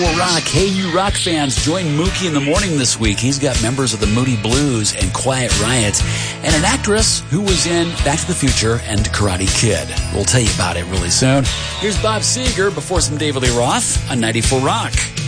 Rock. Hey, you rock fans, join Mookie in the morning this week. He's got members of the Moody Blues and Quiet Riot and an actress who was in Back to the Future and Karate Kid. We'll tell you about it really soon. Here's Bob Seger before some David Lee Roth on 94 Rock.